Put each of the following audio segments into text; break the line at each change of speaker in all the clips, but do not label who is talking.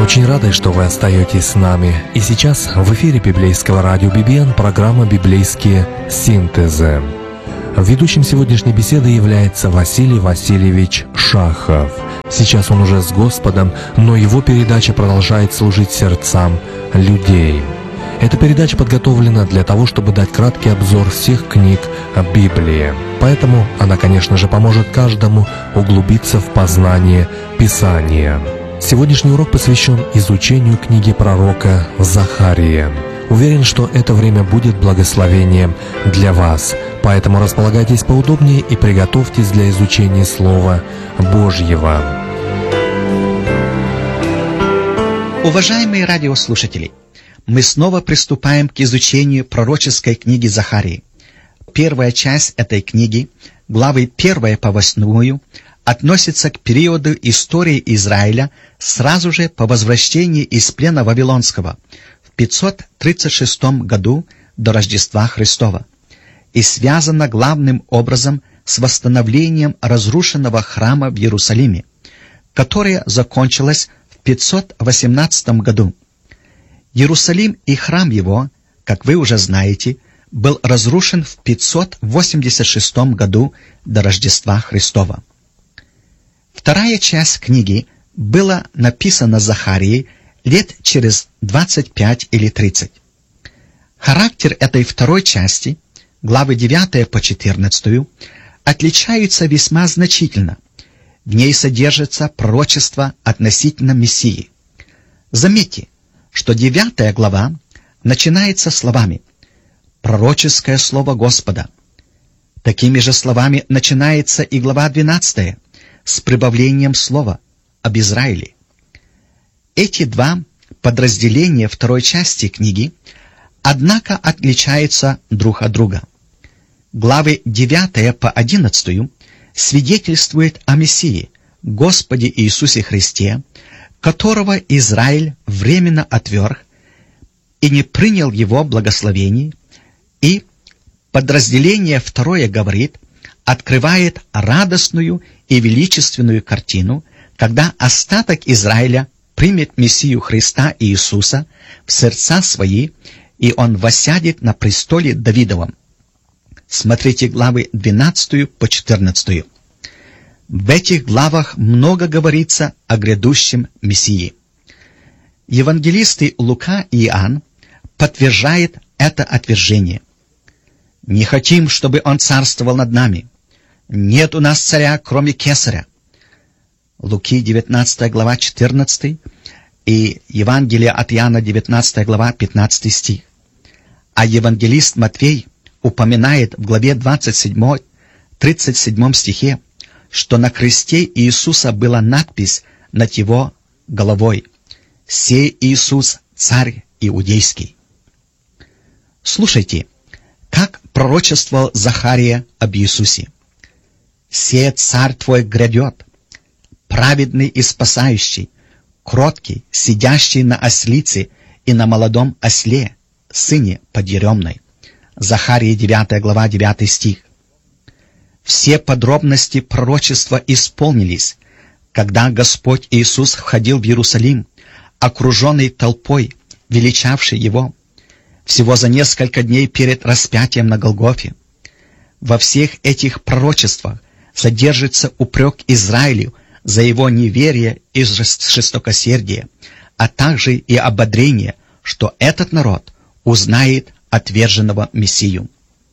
Очень рады, что вы остаетесь с нами. И сейчас в эфире библейского радио BBN программа «Библейские синтезы». Ведущим сегодняшней беседы является Василий Васильевич Шахов. Сейчас он уже с Господом, но его передача продолжает служить сердцам людей. Эта передача подготовлена для того, чтобы дать краткий обзор всех книг Библии. Поэтому она, конечно же, поможет каждому углубиться в познание Писания. Сегодняшний урок посвящен изучению книги пророка Захария. Уверен, что это время будет благословением для вас. Поэтому располагайтесь поудобнее и приготовьтесь для изучения Слова Божьего.
Уважаемые радиослушатели, мы снова приступаем к изучению пророческой книги Захарии. Первая часть этой книги, главы 1 по 8, относится к периоду истории Израиля сразу же по возвращении из плена Вавилонского в 536 году до Рождества Христова и связана главным образом с восстановлением разрушенного храма в Иерусалиме, которое закончилось в 518 году. Иерусалим и храм его, как вы уже знаете, был разрушен в 586 году до Рождества Христова. Вторая часть книги была написана Захарией лет через 25 или 30. Характер этой второй части, главы 9 по 14, отличается весьма значительно. В ней содержится пророчество относительно Мессии. Заметьте, что 9 глава начинается словами «Пророческое слово Господа». Такими же словами начинается и глава 12 с прибавлением слова об Израиле. Эти два подразделения второй части книги, однако, отличаются друг от друга. Главы 9 по 11 свидетельствуют о Мессии, Господе Иисусе Христе, которого Израиль временно отверг и не принял его благословений, и подразделение второе говорит, открывает радостную и величественную картину, когда остаток Израиля примет Мессию Христа Иисуса в сердца свои, и Он воссядет на престоле Давидовом. Смотрите главы 12 по 14. В этих главах много говорится о грядущем Мессии. Евангелисты Лука и Иоанн подтверждают это отвержение. «Не хотим, чтобы Он царствовал над нами. Нет у нас царя, кроме Кесаря». Луки 19 глава 14 и Евангелие от Иоанна 19 глава 15 стих. А евангелист Матфей упоминает в главе 27, 37 стихе, что на кресте Иисуса была надпись над его головой «Сей Иисус, царь иудейский». Слушайте, как пророчествовал Захария об Иисусе. «Сей царь твой грядет, праведный и спасающий, кроткий, сидящий на ослице и на молодом осле, сыне подъеремной». Захария 9 глава 9 стих. Все подробности пророчества исполнились, когда Господь Иисус входил в Иерусалим, окруженный толпой, величавшей Его, всего за несколько дней перед распятием на Голгофе. Во всех этих пророчествах содержится упрек Израилю за его неверие и жестокосердие, а также и ободрение, что этот народ узнает отверженного Мессию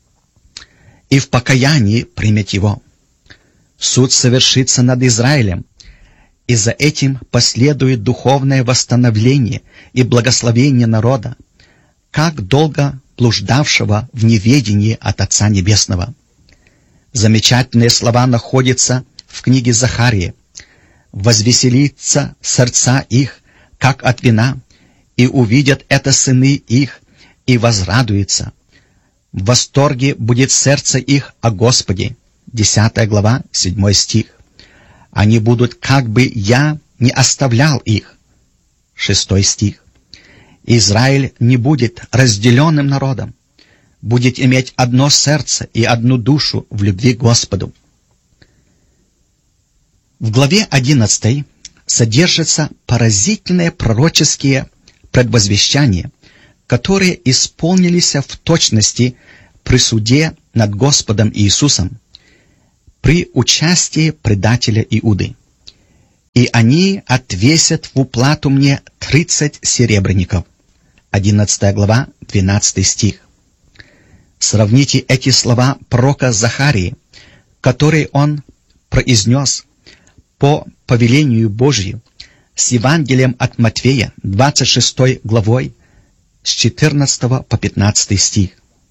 и в покаянии примет его. Суд совершится над Израилем, и за этим последует духовное восстановление и благословение народа, как долго блуждавшего в неведении от Отца Небесного. Замечательные слова находятся в книге Захарии. «Возвеселится сердца их, как от вина, и увидят это сыны их, и возрадуются. В восторге будет сердце их о Господе». 10 глава, 7 стих. «Они будут, как бы я не оставлял их». 6 стих. «Израиль не будет разделенным народом, будет иметь одно сердце и одну душу в любви к Господу». В главе 11 содержатся поразительные пророческие предвозвещания, которые исполнились в точности при суде над Господом Иисусом, при участии предателя Иуды. «И они отвесят в уплату мне 30 серебряников». 11 глава, 12 стих. Сравните эти слова пророка Захарии, которые он произнес по повелению Божию, с Евангелием от Матфея, 26 главой, с 14 по 15 стих.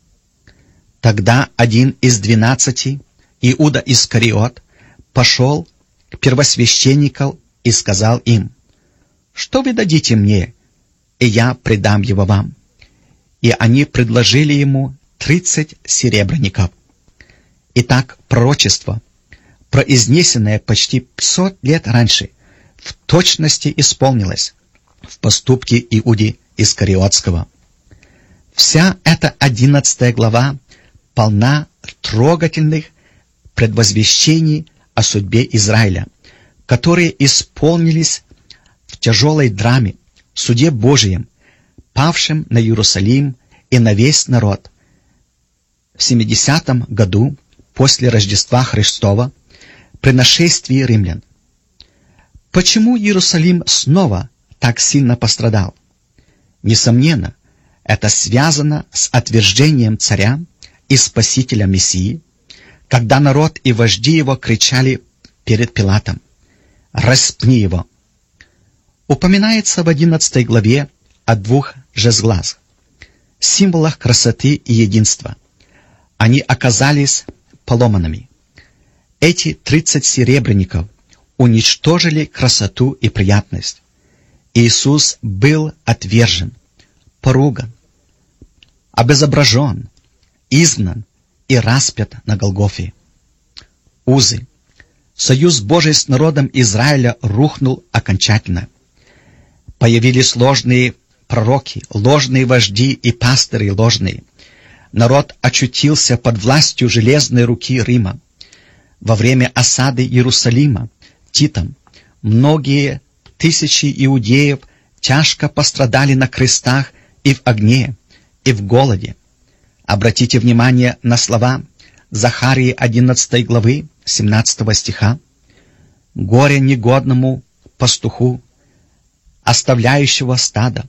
«Тогда один из 12, Иуда Искариот, пошел к первосвященникам и сказал им: «Что вы дадите мне, и я предам его вам?» И они предложили ему 30 серебряников. Итак, пророчество, произнесенное почти 500 лет раньше, в точности исполнилось в поступке Иуды Искариотского. Вся эта 11 глава полна трогательных предвозвещений о судьбе Израиля, которые исполнились в тяжелой драме, суде Божьем, павшем на Иерусалим и на весь народ в 70-м году после Рождества Христова при нашествии римлян. Почему Иерусалим снова так сильно пострадал? Несомненно, это связано с отвержением царя и спасителя Мессии, когда народ и вожди его кричали перед Пилатом: «Распни его!» Упоминается в 11 главе о 2 жезлах, символах красоты и единства. Они оказались поломанными. Эти 30 серебряников уничтожили красоту и приятность. Иисус был отвержен, поруган, обезображен, изгнан и распят на Голгофе. Узы, союз Божий с народом Израиля рухнул окончательно. Появились ложные пророки, ложные вожди и пастыри ложные. Народ очутился под властью железной руки Рима. Во время осады Иерусалима Титом многие тысячи иудеев тяжко пострадали на крестах и в огне, и в голоде. Обратите внимание на слова Захарии 11 главы 17 стиха: «Горе негодному пастуху, оставляющего стадо,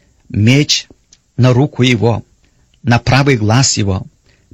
меч на руку его, на правый глаз его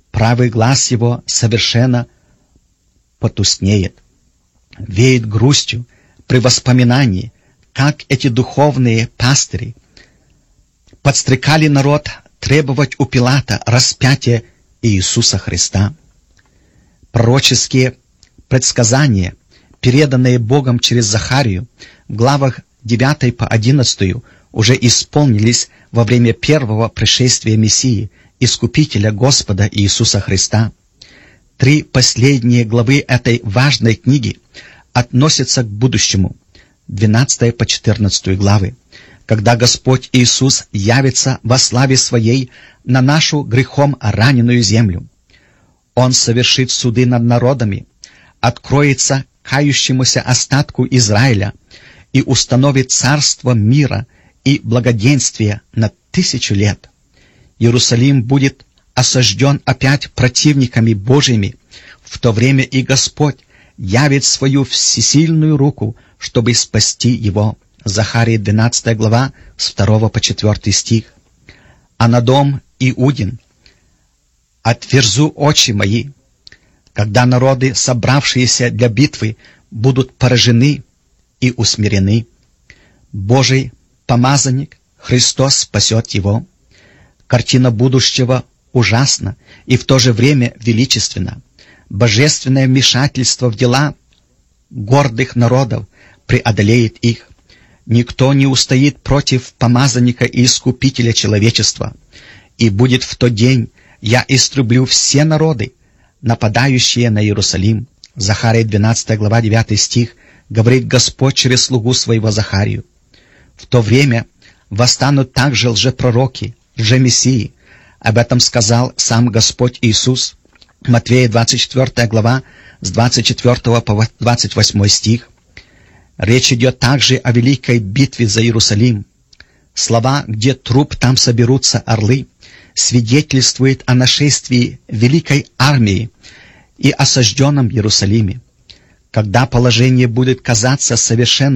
совершенно потускнеет». Веет грустью при воспоминании, как эти духовные пастыри подстрекали народ требовать у Пилата распятия Иисуса Христа. Пророческие предсказания, переданные Богом через Захарию в главах 9 по 11, уже исполнились во время первого пришествия Мессии, Искупителя Господа Иисуса Христа. 3 последние главы этой важной книги относятся к будущему, 12 по 14 главы, когда Господь Иисус явится во славе Своей на нашу грехом раненую землю. Он совершит суды над народами, откроется кающемуся остатку Израиля и установит царство мира и благоденствия на 1000 лет. Иерусалим будет осажден опять противниками Божьими, в то время и Господь явит свою всесильную руку, чтобы спасти его. Захария 12 глава, с 2 по 4 стих. «А на дом Иудин отверзу очи мои, когда народы, собравшиеся для битвы, будут поражены и усмирены. Божий помазанник, Христос, спасет его. Картина будущего ужасна и в то же время величественна. Божественное вмешательство в дела гордых народов преодолеет их. Никто не устоит против помазанника и искупителя человечества. И будет в тот день, я истреблю все народы, нападающие на Иерусалим». Захария 12 глава 9 стих, говорит Господь через слугу своего Захарию. В то время восстанут также лжепророки, лжемессии. Об этом сказал сам Господь Иисус. Матфея 24 глава, с 24 по 28 стих. Речь идет также о великой битве за Иерусалим. Слова «где труп, там соберутся орлы» свидетельствует о нашествии великой армии и осажденном Иерусалиме. Когда положение будет казаться совершенно